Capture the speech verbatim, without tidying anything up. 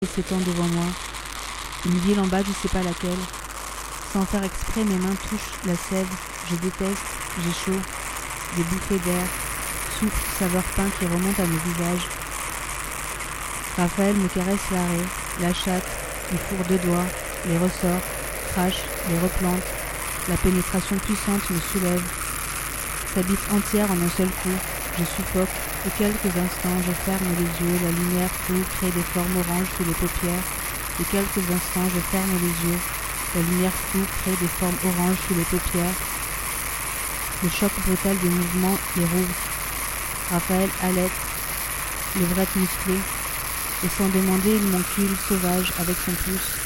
s'étend devant moi. Une ville en bas, je sais pas laquelle. Sans faire exprès, mes mains touchent la sève. Je déteste, j'ai chaud. Des bouffées d'air, souffle, saveur pain qui remonte à mes visages. Raphaël me caresse l'arrêt, la chatte, il fourre deux doigts, les ressort, crache, les replante. La pénétration puissante me soulève. Sa bite entière en un seul coup. Je suffoque, et quelques instants je ferme les yeux, la lumière floue crée des formes oranges sous les paupières, et quelques instants je ferme les yeux, la lumière floue crée des formes oranges sous les paupières. Le choc brutal des mouvements les rouvre. Raphaël halète, levrette musclée, et sans demander il m'encule sauvage avec son pouce.